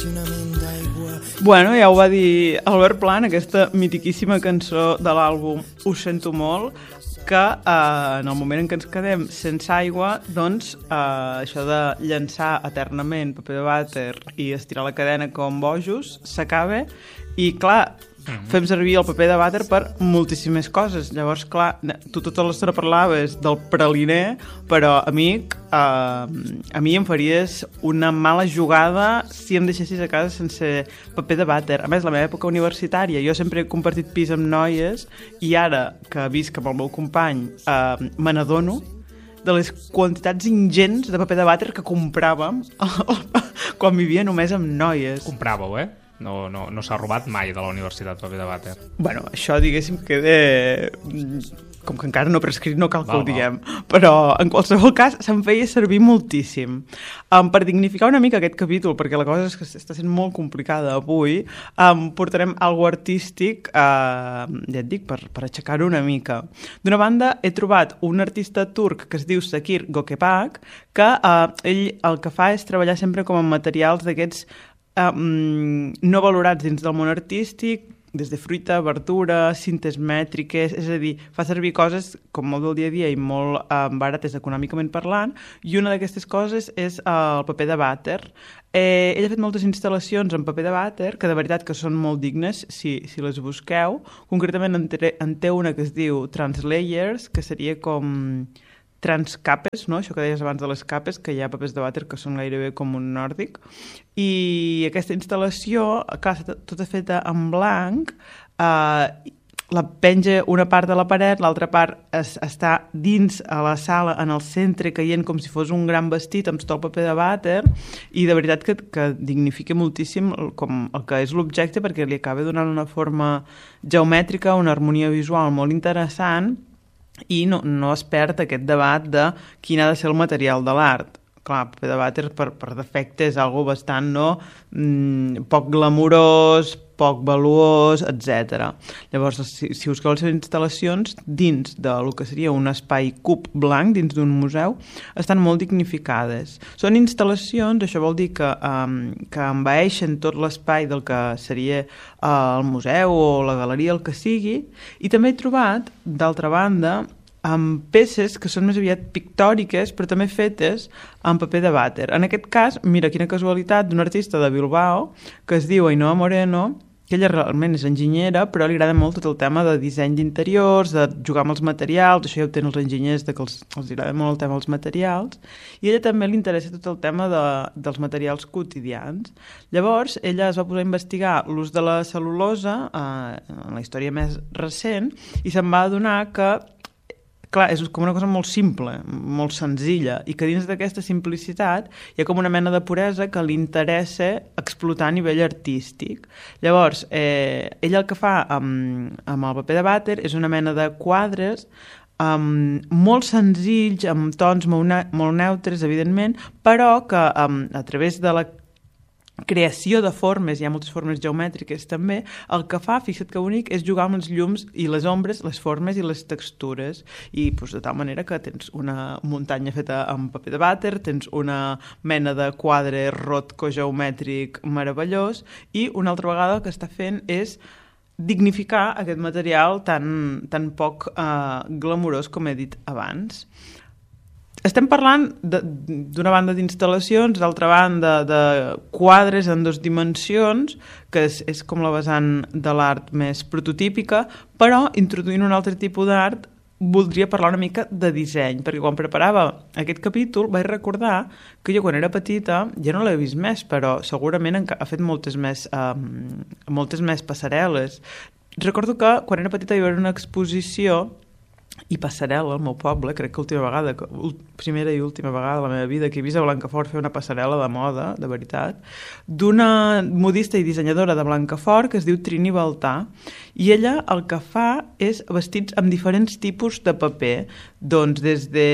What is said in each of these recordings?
Bueno, ja ho va dir Albert Pla, aquesta mitiquíssima cançó de l'àlbum Ho sento molt, que en el moment en què ens quedem sense aigua, doncs això de llançar eternament paper de vàter i estirar la cadena com bojos s'acaba i clar, fem servir el paper de vàter per moltíssimes coses. Llavors, clar, tu tota l'estona parlaves del praliner, però, amic, a mi em faries una mala jugada si em deixessis a casa sense paper de vàter. A més, la meva època universitària, jo sempre he compartit pis amb noies i ara que visc amb el meu company me n'adono de les quantitats ingents de paper de vàter que compràvem quan vivia només amb noies. Compràveu, eh? No s'ha robat mai de la universitat paper de vàter. Bueno, això diguéssim que com que encara no prescrit no cal que ho diguem, però en qualsevol cas se'n feia servir moltíssim. Per dignificar una mica aquest capítol, perquè la cosa és que està sent molt complicada avui, portarem algo artístic, ja et dic, per aixecar-ho una mica. D'una banda, he trobat un artista turc que es diu Sakir Gökebek, que ell el que fa és treballar sempre com a materials d'aquests no valorats dins del món artístic, des de fruita, verdura, cintes mètriques, és a dir, fa servir coses com molt del dia a dia i molt barates econòmicament parlant, i una d'aquestes coses és el paper de vàter. Ell ha fet moltes instal·lacions en paper de vàter, que de veritat que són molt dignes si les busqueu. Concretament en té una que es diu Translayers, que seria com transcapes, no? Això que deies abans de les capes, que hi ha papers de vàter que són gairebé com un nòrdic. I aquesta instal·lació, clar, tota feta en blanc, la penja una part de la paret, l'altra part està dins a la sala, en el centre, caient com si fos un gran vestit amb tot el paper de vàter, i de veritat que dignifica moltíssim com el que és l'objecte, perquè li acaba donant una forma geomètrica, una harmonia visual molt interessant, i no es perd aquest debat de quin ha de ser el material de l'art. Clar, paper de vàter per defecte és algo bastant poc glamurós, poc valuós, etc. Llavors, si busqueu les seves instal·lacions dins del que seria un espai cub blanc, dins d'un museu, estan molt dignificades. Són instal·lacions, això vol dir que envaeixen tot l'espai del que seria el museu o la galeria, el que sigui, i també he trobat, d'altra banda, amb peces que són més aviat pictòriques, però també fetes amb paper de vàter. En aquest cas, mira quina casualitat, d'un artista de Bilbao que es diu Ainhoa Moreno, que ella realment és enginyera, però li agrada molt tot el tema de disseny d'interiors, de jugar amb els materials, això ja ho tenen els enginyers, que els agrada molt el tema dels materials, i a ella també li interessa tot el tema dels materials quotidians. Llavors, ella es va posar a investigar l'ús de la cel·lulosa en la història més recent, i se'n va adonar que clar, és com una cosa molt simple, molt senzilla, i que dins d'aquesta simplicitat hi ha com una mena de puresa que li interessa explotar a nivell artístic. Llavors, ella el que fa amb el paper de vàter és una mena de quadres molt senzills, amb tons molt neutres, evidentment, però que a través de la creació de formes, hi ha moltes formes geomètriques també, el que fa, fixa't que bonic, és jugar amb els llums i les ombres, les formes i les textures, i de tal manera que tens una muntanya feta amb paper de vàter, tens una mena de quadre rotco geomètric meravellós, i una altra vegada el que està fent és dignificar aquest material tan poc glamurós com he dit abans. Estem parlant d'una banda d'instal·lacions, d'altra banda de quadres en 2 dimensions, que és com la vessant de l'art més prototípica, però introduint un altre tipus d'art voldria parlar una mica de disseny, perquè quan preparava aquest capítol vaig recordar que jo quan era petita, ja no l'he vist més, però segurament ha fet moltes més passarel·les. Recordo que quan era petita hi va haver una exposició i passarel·la al meu poble, crec que primera i última vegada de la meva vida que he vist a Blancafort fer una passarel·la de moda, de veritat, d'una modista i dissenyadora de Blancafort que es diu Trini Baltà, i ella el que fa és vestits amb diferents tipus de paper, doncs des de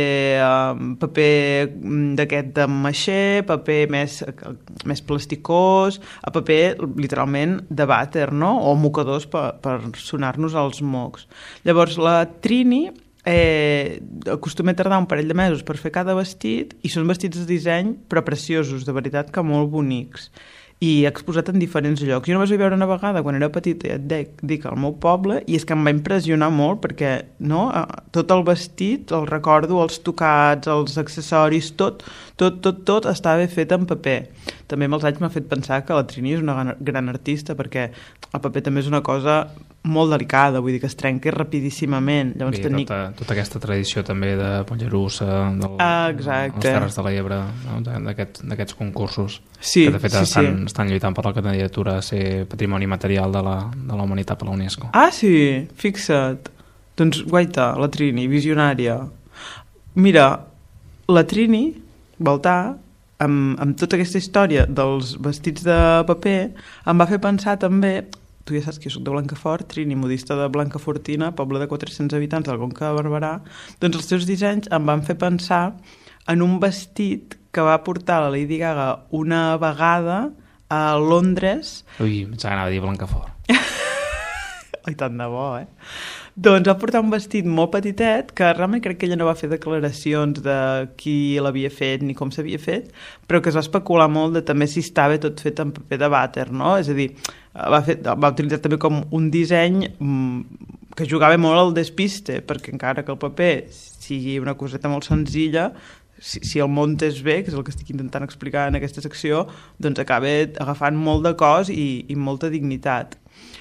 paper d'aquest de maixer, paper més plasticós, a paper literalment de vàter, no? O mocadors per sonar-nos els mocs. Llavors la Trini acostuma a tardar un parell de mesos per fer cada vestit, i són vestits de disseny però preciosos, de veritat que molt bonics. i exposat en diferents llocs. Jo només vaig veure una vegada quan era petita, ja et dic, al meu poble, i és que em va impressionar molt perquè no, tot el vestit, el recordo, els tocats, els accessoris, tot estava fet en paper. També amb els anys m'ha fet pensar que la Trini és una gran artista perquè el paper també és una cosa molt delicada, vull dir que es trenca rapidíssimament. Llavors, tota aquesta tradició també de Mollerussa, les Terres de l'Ebre, no? d'aquests concursos, que de fet estan lluitant per la candidatura a ser patrimoni material de la humanitat per la UNESCO. Ah, sí? Fixa't. Doncs guaita, la Trini, visionària. Mira, la Trini, Baltar, amb tota aquesta història dels vestits de paper, em va fer pensar també... Tu ja saps que jo soc de Blancafort, Trini, modista de Blancafortina, poble de 400 habitants del Conca de Barberà, doncs els seus dissenys em van fer pensar en un vestit que va portar la Lady Gaga una vegada a Londres. Ui, ens anava a dir Blancafort. Ai, tant de bo, Doncs va portar un vestit molt petitet, que realment crec que ella no va fer declaracions de qui l'havia fet ni com s'havia fet, però que es va especular molt de també si estava tot fet en paper de vàter, no? És a dir, va utilitzar també com un disseny que jugava molt al despiste, perquè encara que el paper sigui una coseta molt senzilla, si el muntes bé, que és el que estic intentant explicar en aquesta secció, doncs acaba agafant molt de cos i molta dignitat.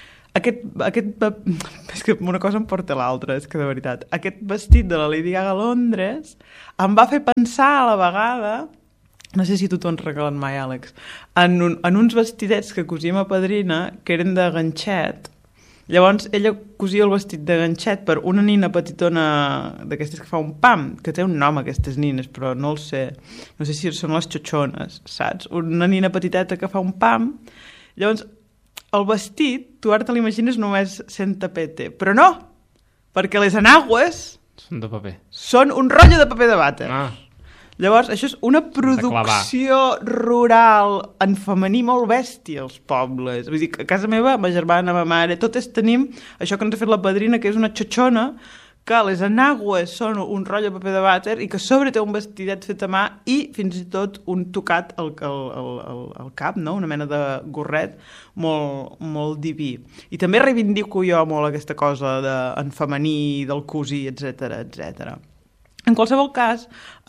És que una cosa em porta l'altra, és que de veritat. Aquest vestit de la Lady Gaga a Londres em va fer pensar a la vegada, no sé si tu t'ho has regalat mai, Àlex, en uns vestidets que cosia ma padrina, que eren de ganxet. Llavors ella cosia el vestit de ganxet per una nina petitona d'aquestes que fa un pam, que té un nom aquestes nines, però no el sé. No sé si són les xotxones, saps? Una nina petiteta que fa un pam. Llavors el vestit, tu ara te l'imagines només sent tapete, però no, perquè les enagües són de paper. Són un rotllo de paper de vàter. Llavors, això és una producció rural en femení molt bèstia, als pobles. Vull dir, a casa meva, ma germana, ma mare, totes tenim això que ens ha fet la padrina, que és una xotxona, que les enagües són un rotllo de paper de vàter i que a sobre té un vestidet fet a mà i fins i tot un tocat al cap, no? Una mena de gorret molt diví. I també reivindico jo molt aquesta cosa en femení, del cosí, etc etc. En qualsevol cas,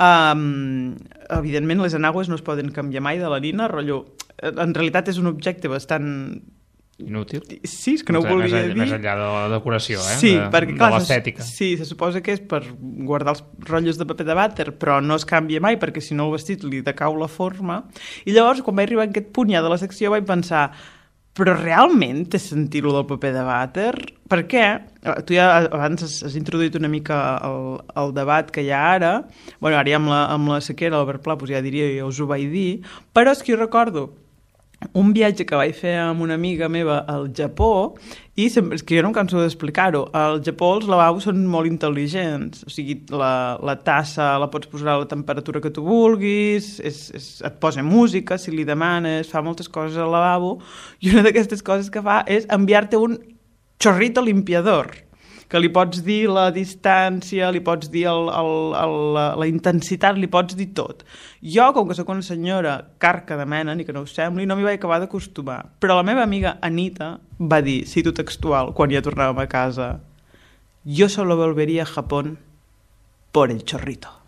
evidentment les enagües no es poden canviar mai de la nina, rotllo, en realitat és un objecte bastant... Inútil? Sí, és que no ho volia dir. Més enllà de la decoració, sí, perquè, clar, de l'estètica. Sí, se suposa que és per guardar els rotllos de paper de vàter, però no es canvia mai perquè si no el vestit li decau la forma. I llavors, quan vaig arribar a aquest punt ja de la secció, vaig pensar, però realment té sentit lo del paper de vàter? Per què? Tu ja abans has introduït una mica el debat que hi ha ara. Bueno, ara ja amb la sequera, l'Albert Pla, ja diria, ja us ho vaig dir, però és que jo recordo un viatge que vaig fer amb una amiga meva al Japó i és que jo no em canso d'explicar-ho. Al Japó els lavabos són molt intel·ligents, o sigui, la tassa la pots posar a la temperatura que tu vulguis, et posa música si li demanes, fa moltes coses al lavabo i una d'aquestes coses que fa és enviar-te un chorrito limpiador, que li pots dir la distància, li pots dir la intensitat, li pots dir tot. Jo, com que sóc una senyora carca de mena, ni que no ho sembli, no m'hi vaig acabar d'acostumar. Però la meva amiga Anita va dir, cito textual, quan ja tornàvem a casa, «Yo solo volvería a Japón por el chorrito».